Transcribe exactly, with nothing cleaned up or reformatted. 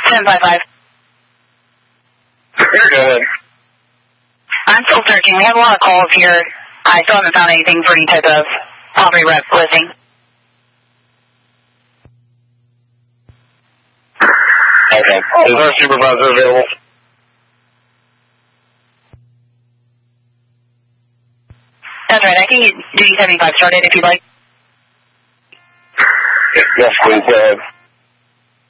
seven five five. Go ahead. I'm still searching. We have a lot of calls here. I still haven't found anything for any type of property rep listing. Okay. Is our supervisor available? That's right. I can get duty seventy-five started if you'd like. Yes, please. Go ahead.